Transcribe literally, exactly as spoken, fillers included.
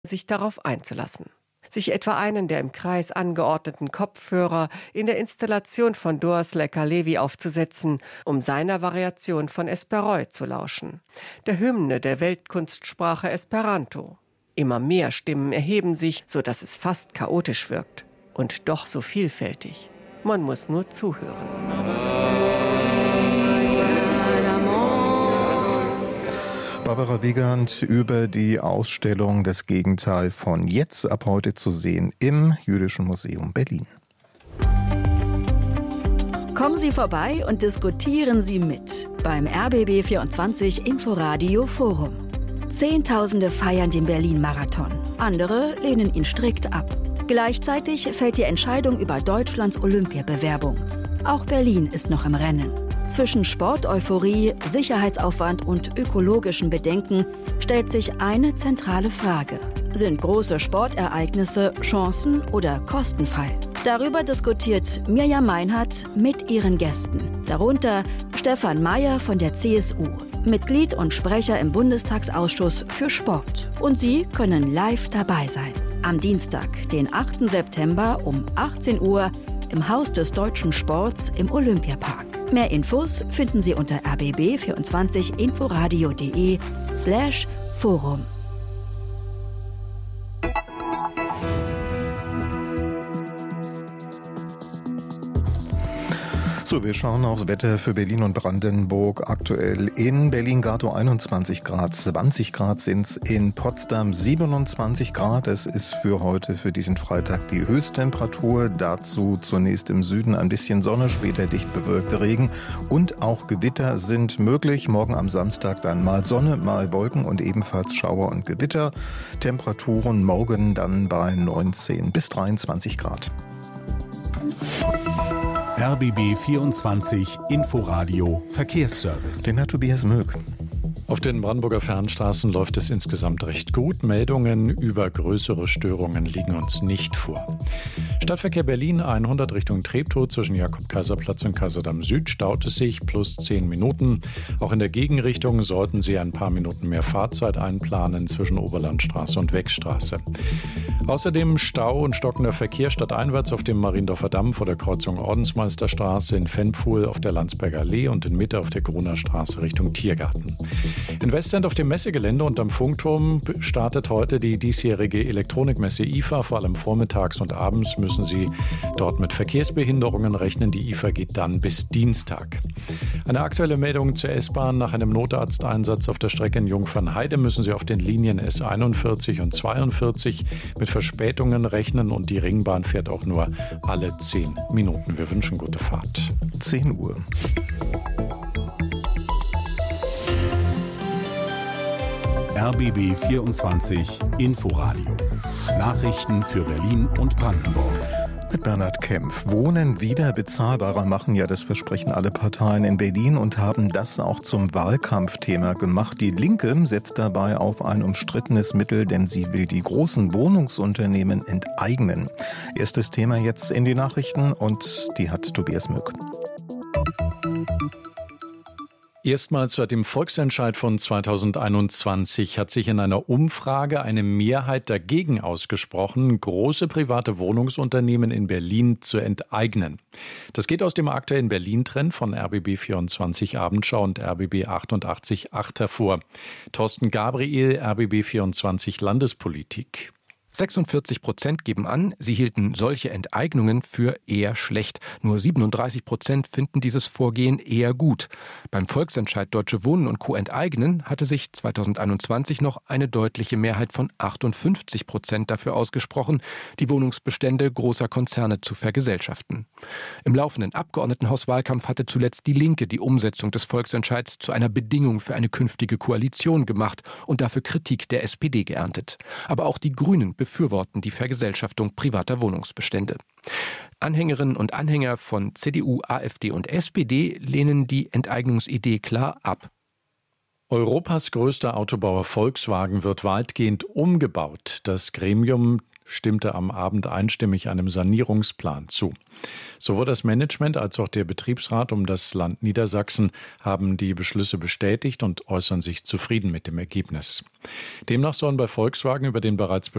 sich darauf einzulassen. Sich etwa einen der im Kreis angeordneten Kopfhörer in der Installation von Dors Lecker-Levi aufzusetzen, um seiner Variation von Esperoi zu lauschen, der Hymne der Weltkunstsprache Esperanto. Immer mehr Stimmen erheben sich, sodass es fast chaotisch wirkt. Und doch so vielfältig. Man muss nur zuhören. Barbara Wiegand über die Ausstellung Das Gegenteil von Jetzt, ab heute zu sehen im Jüdischen Museum Berlin. Kommen Sie vorbei und diskutieren Sie mit beim R B B vierundzwanzig Inforadio Forum. Zehntausende feiern den Berlin-Marathon, andere lehnen ihn strikt ab. Gleichzeitig fällt die Entscheidung über Deutschlands Olympiabewerbung. Auch Berlin ist noch im Rennen. Zwischen Sporteuphorie, Sicherheitsaufwand und ökologischen Bedenken stellt sich eine zentrale Frage. Sind große Sportereignisse Chancen oder Kostenfallen? Darüber diskutiert Mirjam Meinhardt mit ihren Gästen. Darunter Stefan Mayer von der C S U, Mitglied und Sprecher im Bundestagsausschuss für Sport. Und Sie können live dabei sein. Am Dienstag, den achten September um achtzehn Uhr im Haus des Deutschen Sports im Olympiapark. Mehr Infos finden Sie unter r b b vierundzwanzig inforadio punkt de slash forum. So, wir schauen aufs Wetter für Berlin und Brandenburg. Aktuell in Berlin-Gatow einundzwanzig Grad, zwanzig Grad sind es in Potsdam, siebenundzwanzig Grad. Es ist für heute, für diesen Freitag, die Höchsttemperatur. Dazu zunächst im Süden ein bisschen Sonne, später dicht bewölkte Regen und auch Gewitter sind möglich. Morgen am Samstag dann mal Sonne, mal Wolken und ebenfalls Schauer und Gewitter. Temperaturen morgen dann bei neunzehn bis dreiundzwanzig Grad. R B B vierundzwanzig Inforadio Verkehrsservice. Den hat Tobias Möck. Auf den Brandenburger Fernstraßen läuft es insgesamt recht gut. Meldungen über größere Störungen liegen uns nicht vor. Stadtverkehr Berlin hundert Richtung Treptow zwischen Jakob-Kaiser-Platz und Kaiserdamm Süd staut es sich plus zehn Minuten. Auch in der Gegenrichtung sollten Sie ein paar Minuten mehr Fahrzeit einplanen zwischen Oberlandstraße und Wechstraße. Außerdem Stau und stockender Verkehr stadteinwärts auf dem Mariendorfer Damm vor der Kreuzung Ordensmeisterstraße, in Fennpfuhl auf der Landsberger Allee und in Mitte auf der Gruner Straße Richtung Tiergarten. In Westend auf dem Messegelände und am Funkturm startet heute die diesjährige Elektronikmesse I F A. Vor allem vormittags und abends müssen Sie dort mit Verkehrsbehinderungen rechnen. Die I F A geht dann bis Dienstag. Eine aktuelle Meldung zur S-Bahn. Nach einem Notarzteinsatz auf der Strecke in Jungfernheide müssen Sie auf den Linien S einundvierzig und zweiundvierzig mit Verspätungen rechnen und die Ringbahn fährt auch nur alle zehn Minuten. Wir wünschen gute Fahrt. zehn Uhr. R B B vierundzwanzig Inforadio. Nachrichten für Berlin und Brandenburg. Mit Bernhard Kempf. Wohnen wieder bezahlbarer machen ja das Versprechen alle Parteien in Berlin und haben das auch zum Wahlkampfthema gemacht. Die Linke setzt dabei auf ein umstrittenes Mittel, denn sie will die großen Wohnungsunternehmen enteignen. Erstes Thema jetzt in die Nachrichten und die hat Tobias Möck. Erstmals seit dem Volksentscheid von zweitausendeinundzwanzig hat sich in einer Umfrage eine Mehrheit dagegen ausgesprochen, große private Wohnungsunternehmen in Berlin zu enteignen. Das geht aus dem aktuellen Berlin-Trend von R B B vierundzwanzig Abendschau und R B B achtundachtzig Komma acht hervor. Thorsten Gabriel, R B B vierundzwanzig Landespolitik. sechsundvierzig Prozent geben an, sie hielten solche Enteignungen für eher schlecht. Nur siebenunddreißig Prozent finden dieses Vorgehen eher gut. Beim Volksentscheid Deutsche Wohnen und Co. enteignen hatte sich zweitausendeinundzwanzig noch eine deutliche Mehrheit von achtundfünfzig Prozent dafür ausgesprochen, die Wohnungsbestände großer Konzerne zu vergesellschaften. Im laufenden Abgeordnetenhauswahlkampf hatte zuletzt die Linke die Umsetzung des Volksentscheids zu einer Bedingung für eine künftige Koalition gemacht und dafür Kritik der S P D geerntet. Aber auch die Grünen befürworten die Vergesellschaftung privater Wohnungsbestände. Anhängerinnen und Anhänger von C D U, AfD und S P D lehnen die Enteignungsidee klar ab. Europas größter Autobauer Volkswagen wird weitgehend umgebaut. Das Gremium stimmte am Abend einstimmig einem Sanierungsplan zu. Sowohl das Management als auch der Betriebsrat um das Land Niedersachsen haben die Beschlüsse bestätigt und äußern sich zufrieden mit dem Ergebnis. Demnach sollen bei Volkswagen über den bereits